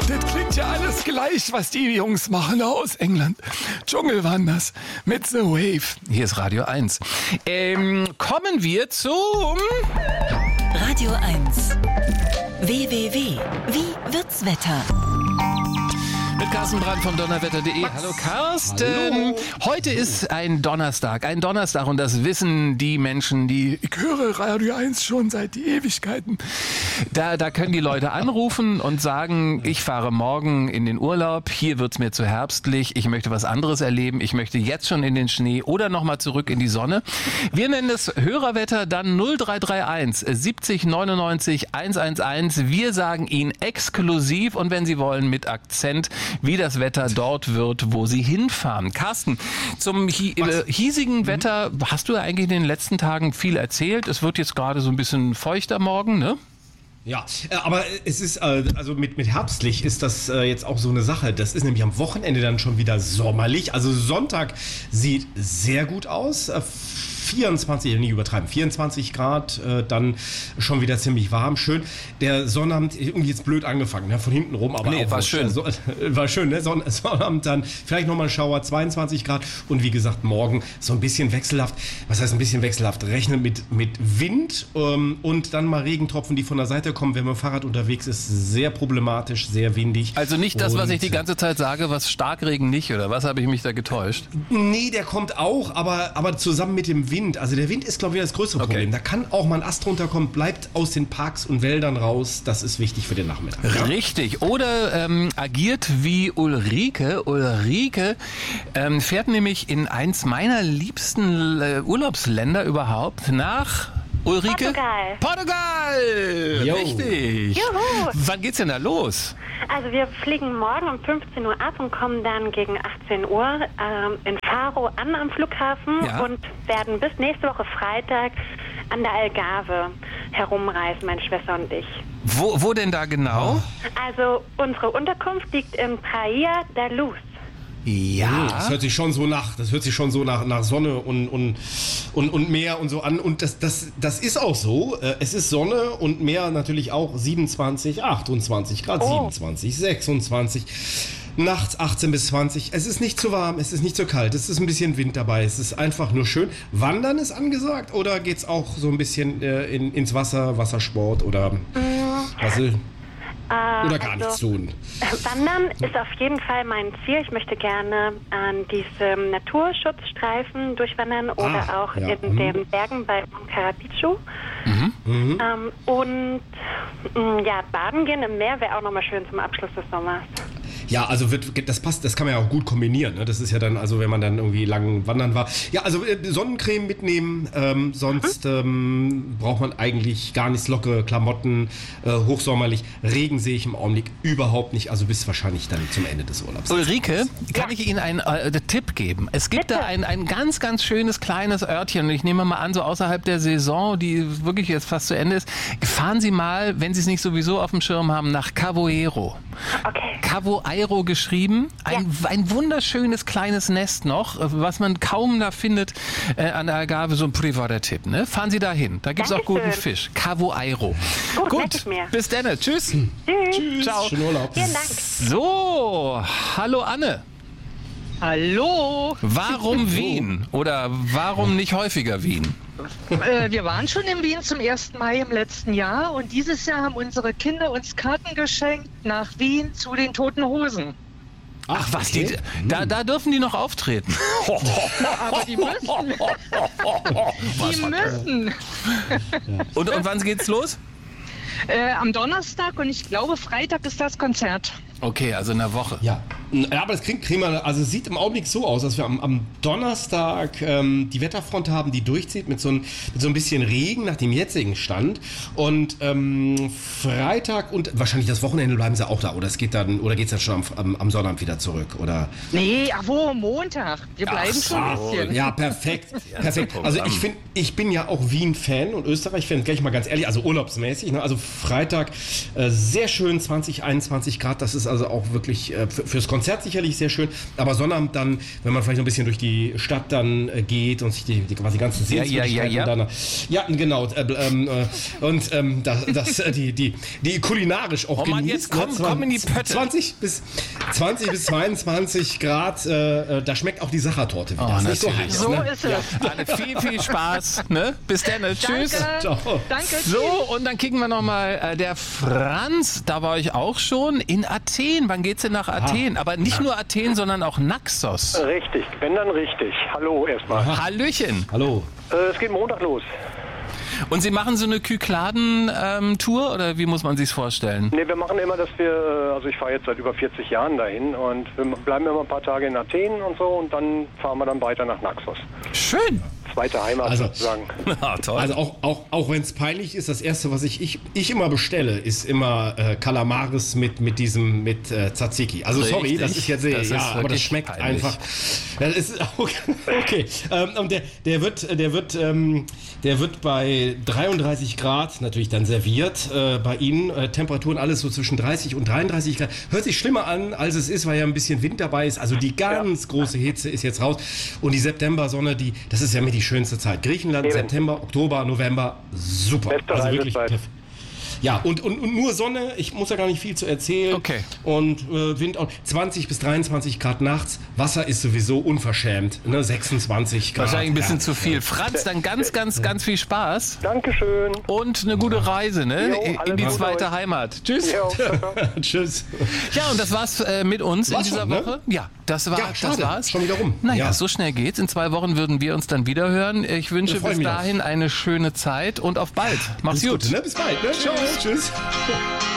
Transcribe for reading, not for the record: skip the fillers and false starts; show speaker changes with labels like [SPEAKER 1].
[SPEAKER 1] Das klingt ja alles gleich, was die Jungs machen aus England. Dschungelwanders mit The Wave. Hier ist Radio 1. Kommen wir zum...
[SPEAKER 2] Radio 1. WWW. Wie wird's Wetter?
[SPEAKER 1] Mit Carsten Brandt vom Donnerwetter.de. Hallo Carsten. Hallo. Heute ist ein Donnerstag und das wissen die Menschen, ich höre Radio 1 schon seit die Ewigkeiten. Da können die Leute anrufen und sagen, ich fahre morgen in den Urlaub, hier wird's mir zu herbstlich, ich möchte was anderes erleben, ich möchte jetzt schon in den Schnee oder nochmal zurück in die Sonne. Wir nennen es Hörerwetter, dann 0331 70 99 111. Wir sagen Ihnen exklusiv und wenn Sie wollen mit Akzent, wie das Wetter dort wird, wo Sie hinfahren. Carsten, zum hiesigen Wetter hast du ja eigentlich in den letzten Tagen viel erzählt. Es wird jetzt gerade so ein bisschen feuchter morgen, ne?
[SPEAKER 3] Ja, aber es ist, also mit herbstlich ist das jetzt auch so eine Sache. Das ist nämlich am Wochenende dann schon wieder sommerlich. Also Sonntag sieht sehr gut aus. 24, nicht übertreiben, 24 Grad, dann schon wieder ziemlich warm, schön. Der Sonnabend, irgendwie jetzt blöd angefangen, ne? Von hinten rum, aber
[SPEAKER 1] war schön.
[SPEAKER 3] War schön, ne? Sonnabend dann vielleicht nochmal ein Schauer, 22 Grad und wie gesagt, morgen so ein bisschen wechselhaft. Was heißt ein bisschen wechselhaft? Rechne mit Wind und dann mal Regentropfen, die von der Seite kommen, wenn man Fahrrad unterwegs ist, sehr problematisch, sehr windig.
[SPEAKER 1] Also nicht das, was ich die ganze Zeit sage, was Starkregen nicht, oder was, habe ich mich da getäuscht?
[SPEAKER 3] Nee, der kommt auch, aber zusammen mit dem Wind. Also der Wind ist, glaube ich, das größere Problem. Da kann auch mal ein Ast runterkommen, bleibt aus den Parks und Wäldern raus. Das ist wichtig für den Nachmittag. Ja?
[SPEAKER 1] Richtig. Oder agiert wie Ulrike. Ulrike fährt nämlich in eins meiner liebsten Urlaubsländer überhaupt nach... Ulrike? Portugal!
[SPEAKER 3] Jo.
[SPEAKER 1] Richtig!
[SPEAKER 4] Juhu.
[SPEAKER 1] Wann geht's denn da los?
[SPEAKER 4] Also wir fliegen morgen um 15 Uhr ab und kommen dann gegen 18 Uhr in Faro an am Flughafen und werden bis nächste Woche Freitag an der Algarve herumreisen, meine Schwester und ich.
[SPEAKER 1] Wo denn da genau?
[SPEAKER 4] Also unsere Unterkunft liegt in Praia da Luz.
[SPEAKER 1] Ja.
[SPEAKER 3] Das hört sich schon so nach Sonne und Meer und so an. Und das ist auch so. Es ist Sonne und Meer natürlich auch 27, 28 Grad, 27, 26. Nachts 18 bis 20. Es ist nicht zu warm, es ist nicht zu kalt, es ist ein bisschen Wind dabei. Es ist einfach nur schön. Wandern ist angesagt oder geht's auch so ein bisschen ins Wasser, Wassersport oder oder gar nichts tun?
[SPEAKER 4] Wandern ist auf jeden Fall mein Ziel. Ich möchte gerne an diesem Naturschutzstreifen durchwandern oder auch in den Bergen bei Monte Picchu. Und baden gehen im Meer wäre auch nochmal schön zum Abschluss des Sommers.
[SPEAKER 3] Ja, also das kann man ja auch gut kombinieren. Ne? Das ist ja dann, also wenn man dann irgendwie lang wandern war. Ja, also Sonnencreme mitnehmen, sonst braucht man eigentlich gar nichts, lockere Klamotten, hochsommerlich. Regen sehe ich im Augenblick überhaupt nicht, also bis wahrscheinlich dann zum Ende des Urlaubs.
[SPEAKER 1] Ulrike, kann ich Ihnen einen Tipp geben? Es gibt da ein ganz, ganz schönes kleines Örtchen, und ich nehme mal an, so außerhalb der Saison, die wirklich jetzt fast zu Ende ist. Fahren Sie mal, wenn Sie es nicht sowieso auf dem Schirm haben, nach Cavoeiro.
[SPEAKER 4] Okay.
[SPEAKER 1] Cavoeiro geschrieben. Ein wunderschönes kleines Nest noch, was man kaum da findet an der Algarve, so ein privater Tipp. Ne? Fahren Sie da hin, da gibt es auch guten Fisch. Cavoeiro. Gut, bis dann. Tschüss.
[SPEAKER 4] Tschüss.
[SPEAKER 1] Ciao.
[SPEAKER 3] Schönen Urlaub.
[SPEAKER 4] Vielen Dank.
[SPEAKER 1] So, hallo Anne.
[SPEAKER 5] Hallo.
[SPEAKER 1] Warum Wien? Oder warum nicht häufiger Wien?
[SPEAKER 5] Wir waren schon in Wien zum 1. Mai im letzten Jahr und dieses Jahr haben unsere Kinder uns Karten geschenkt nach Wien zu den Toten Hosen.
[SPEAKER 1] Ach was, okay. Da dürfen die noch auftreten.
[SPEAKER 5] Aber die müssen. Die müssen.
[SPEAKER 1] Und wann geht's los?
[SPEAKER 5] Am Donnerstag und ich glaube Freitag ist das Konzert.
[SPEAKER 1] Okay, also in der Woche.
[SPEAKER 3] Ja, aber das kriegen wir, also es sieht im Augenblick so aus, dass wir am Donnerstag die Wetterfront haben, die durchzieht mit so ein bisschen Regen nach dem jetzigen Stand und Freitag und wahrscheinlich das Wochenende bleiben sie auch da oder geht's dann schon am Sonnabend wieder zurück, oder?
[SPEAKER 5] Nee, Montag. Wir bleiben schon ein bisschen.
[SPEAKER 3] Ja, perfekt. Perfekt. Also ich bin ja auch Wien-Fan und Österreich-Fan, gleich mal ganz ehrlich, also urlaubsmäßig, ne? Also Freitag sehr schön 20, 21 Grad, das ist also auch wirklich fürs Konzert sicherlich sehr schön. Aber Sonnabend dann, wenn man vielleicht noch ein bisschen durch die Stadt dann geht und sich die quasi ganzen Sehenswürdigkeiten dann... Ja, genau. Die kulinarisch auch
[SPEAKER 1] genießt. Jetzt komm in die Pötte.
[SPEAKER 3] 20 bis 22 Grad, da schmeckt auch die Sachertorte wieder. Ist nicht so heiß.
[SPEAKER 5] So ist es.
[SPEAKER 1] Anne, viel Spaß. Ne? Bis dann. Tschüss.
[SPEAKER 5] Danke. Danke.
[SPEAKER 1] So, und dann kicken wir nochmal. Der Franz, da war ich auch schon in Athen. Wann geht's denn nach Athen? Aber nicht nur Athen, sondern auch Naxos.
[SPEAKER 6] Richtig, wenn dann richtig. Hallo erstmal.
[SPEAKER 1] Hallöchen.
[SPEAKER 3] Hallo.
[SPEAKER 6] Es geht Montag los.
[SPEAKER 1] Und Sie machen so eine Kykladen-Tour oder wie muss man sich's vorstellen?
[SPEAKER 6] Nee, wir machen immer, dass wir, also ich fahre jetzt seit über 40 Jahren dahin und wir bleiben immer ein paar Tage in Athen und so und dann fahren wir dann weiter nach Naxos.
[SPEAKER 1] Schön.
[SPEAKER 6] Zweite Heimat sozusagen.
[SPEAKER 3] Toll. Also auch wenn es peinlich ist, das Erste, was ich immer bestelle, ist immer Kalamaris mit Tzatziki. Also
[SPEAKER 1] Richtig.
[SPEAKER 3] Sorry, das ist jetzt aber das schmeckt peinlich. Einfach. Das ist okay. Und der wird bei 33 Grad natürlich dann serviert. Bei Ihnen Temperaturen alles so zwischen 30 und 33 Grad. Hört sich schlimmer an, als es ist, weil ja ein bisschen Wind dabei ist. Also die ganz große Hitze ist jetzt raus. Und die Septembersonne, das ist ja mit die schönste Zeit. Griechenland, eben. September, Oktober, November, super.
[SPEAKER 6] Beste also wirklich.
[SPEAKER 3] Ja, und nur Sonne, ich muss ja gar nicht viel zu erzählen.
[SPEAKER 1] Okay.
[SPEAKER 3] Und Wind auch 20 bis 23 Grad nachts. Wasser ist sowieso unverschämt, ne? 26 Grad.
[SPEAKER 1] Wahrscheinlich ein bisschen zu viel. Franz, dann ganz viel Spaß.
[SPEAKER 6] Dankeschön.
[SPEAKER 1] Und eine gute Reise, ne? In die zweite Heimat. Tschüss.
[SPEAKER 6] Jo,
[SPEAKER 3] tschüss.
[SPEAKER 1] Ja, und das war's mit uns in dieser Woche. Ne? Ja, das war's.
[SPEAKER 3] Schon wieder rum.
[SPEAKER 1] Naja, so schnell geht's. In 2 Wochen würden wir uns dann wieder hören. Ich wünsche bis dahin eine schöne Zeit und auf bald. Mach's gut.
[SPEAKER 3] Ne? Bis bald. Ne? Tschüss.